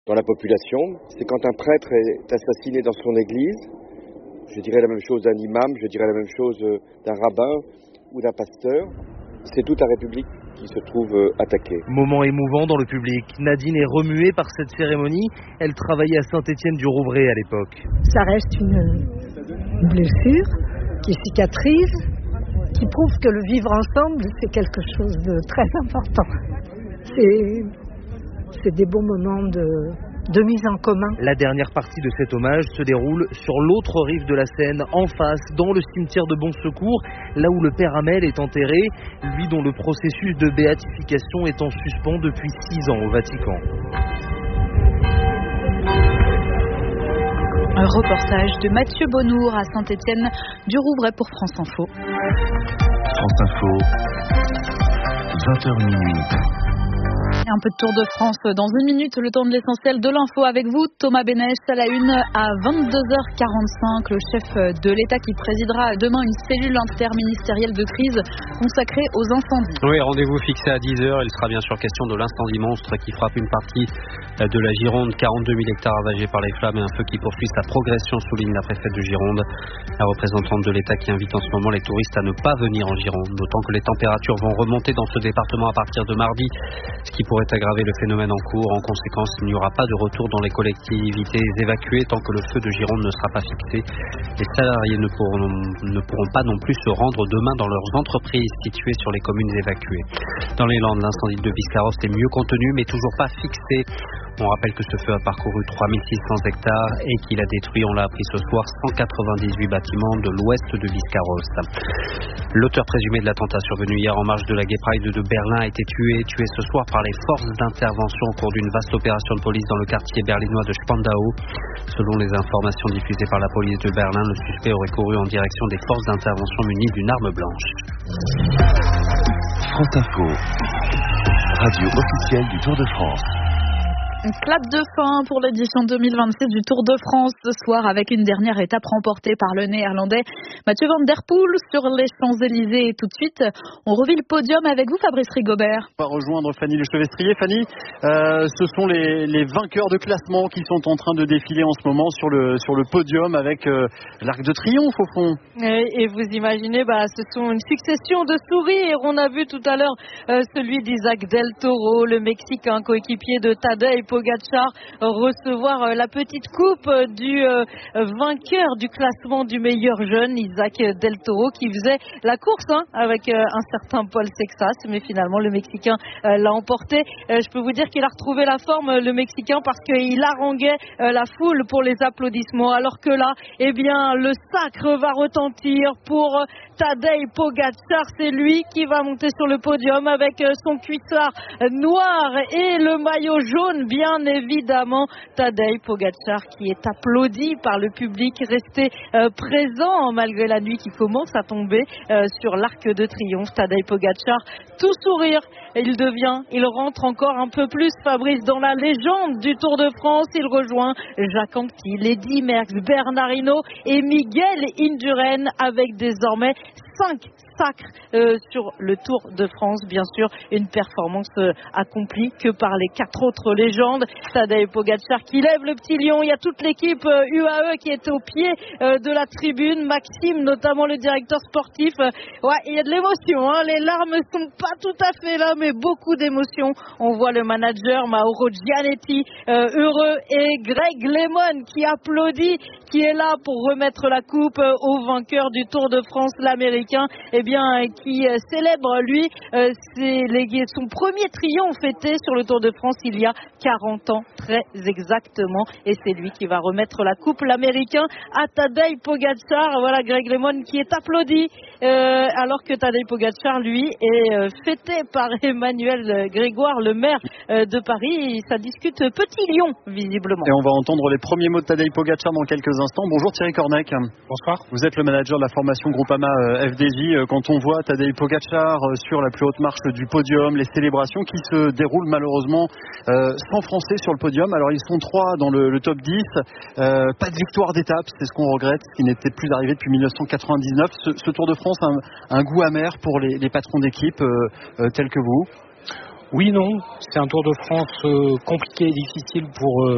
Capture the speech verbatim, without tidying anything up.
dans la population. C'est quand un prêtre est assassiné dans son église. Je dirais la même chose d'un imam, je dirais la même chose d'un rabbin ou d'un pasteur. C'est toute la République qui se trouve attaquée. Moment émouvant dans le public. Nadine est remuée par cette cérémonie. Elle travaillait à Saint-Étienne-du-Rouvray à l'époque. Ça reste une blessure qui cicatrise, qui prouve que le vivre ensemble, c'est quelque chose de très important. C'est, c'est des bons moments de, de mise en commun. La dernière partie de cet hommage se déroule sur l'autre rive de la Seine, en face, dans le cimetière de Bon Secours, là où le père Hamel est enterré, lui dont le processus de béatification est en suspens depuis six ans au Vatican. Un reportage de Mathieu Bonnour à Saint-Étienne-du-Rouvray pour France Info. France Info, vingt heures minuit. Un peu de Tour de France dans une minute, le temps de l'essentiel de l'info avec vous, Thomas Bénès à la une à vingt-deux heures quarante-cinq, le chef de l'État qui présidera demain une cellule interministérielle de crise consacrée aux incendies. Oui, rendez-vous fixé à dix heures, il sera bien sûr question de l'incendie monstre qui frappe une partie de la Gironde, quarante-deux mille hectares ravagés par les flammes et un feu qui poursuit sa progression, souligne la préfète de Gironde, la représentante de l'État qui invite en ce moment les touristes à ne pas venir en Gironde, d'autant que les températures vont remonter dans ce département à partir de mardi, ce qui pourrait aggraver le phénomène en cours. En conséquence, il n'y aura pas de retour dans les collectivités évacuées tant que le feu de Gironde ne sera pas fixé. Les salariés ne pourront, ne pourront pas non plus se rendre demain dans leurs entreprises situées sur les communes évacuées. Dans les Landes, l'incendie de Biscarrosse est mieux contenu mais toujours pas fixé. On rappelle que ce feu a parcouru trois mille six cents hectares et qu'il a détruit, on l'a appris ce soir, cent quatre-vingt-dix-huit bâtiments de l'ouest de Biscarrosse. L'auteur présumé de l'attentat survenu hier en marge de la Gay Pride de Berlin a été tué, tué ce soir par les forces d'intervention au cours d'une vaste opération de police dans le quartier berlinois de Spandau. Selon les informations diffusées par la police de Berlin, le suspect aurait couru en direction des forces d'intervention munies d'une arme blanche. France Info, radio officielle du Tour de France. Une clap de fin pour l'édition deux mille vingt-six du Tour de France ce soir avec une dernière étape remportée par le néerlandais Mathieu Van Der Poel sur les Champs-Élysées. Et tout de suite, on revit le podium avec vous, Fabrice Rigobert. On va rejoindre Fanny Lechevestrier. Fanny, euh, ce sont les, les vainqueurs de classement qui sont en train de défiler en ce moment sur le, sur le podium avec euh, l'Arc de Triomphe au fond. Et, et vous imaginez, bah, ce sont une succession de sourires. On a vu tout à l'heure euh, celui d'Isaac Del Toro, le Mexicain coéquipier de Tadej Pogačar, recevoir la petite coupe du vainqueur du classement du meilleur jeune, Isaac Del Toro, qui faisait la course hein, avec un certain Paul Sexas, mais finalement le Mexicain l'a emporté. Je peux vous dire qu'il a retrouvé la forme, le Mexicain, parce qu'il haranguait la foule pour les applaudissements, alors que là, eh bien, le sacre va retentir pour Tadej Pogačar. C'est lui qui va monter sur le podium avec son cuissard noir et le maillot jaune, bien Bien évidemment, Tadej Pogačar qui est applaudi par le public resté euh, présent malgré la nuit qui commence à tomber euh, sur l'Arc de Triomphe. Tadej Pogačar, tout sourire, il devient, il rentre encore un peu plus, Fabrice, dans la légende du Tour de France. Il rejoint Jacques Anquetil, Eddy Merckx, Bernard Hinault et Miguel Indurain avec désormais cinq sacres euh, sur le Tour de France. Bien sûr, une performance euh, accomplie que par les quatre autres légendes. Tadej Pogačar qui lève le petit lion. Il y a toute l'équipe euh, U A E qui est au pied euh, de la tribune. Maxime, notamment le directeur sportif. Euh, ouais, il y a de l'émotion. Hein. Les larmes sont pas tout à fait là, mais beaucoup d'émotion. On voit le manager Mauro Gianetti euh, heureux et Greg LeMond qui applaudit, qui est là pour remettre la coupe euh, au vainqueur du Tour de France, l'Américain. Eh bien, qui euh, célèbre, lui, euh, c'est les, son premier triomphe fêté sur le Tour de France il y a quarante ans, très exactement. Et c'est lui qui va remettre la coupe, l'Américain, à Tadej Pogačar. Voilà, Greg LeMond qui est applaudi, euh, alors que Tadej Pogačar, lui, est euh, fêté par Emmanuel Grégoire, le maire euh, de Paris. Et ça discute petit lion, visiblement. Et on va entendre les premiers mots de Tadej Pogačar dans quelques instants. Bonjour Thierry Cornec. Bonsoir. Vous êtes le manager de la formation Groupama euh, F D J. Quand on voit Tadej Pogačar sur la plus haute marche du podium, les célébrations qui se déroulent malheureusement euh, sans Français sur le podium. Alors ils sont trois dans le, le top dix, euh, pas de victoire d'étape, c'est ce qu'on regrette, ce qui n'était plus arrivé depuis mille neuf cent quatre-vingt-dix-neuf. Ce, ce Tour de France a un, un goût amer pour les, les patrons d'équipe euh, euh, tels que vous. Oui, non, c'est un Tour de France euh, compliqué et difficile pour... Euh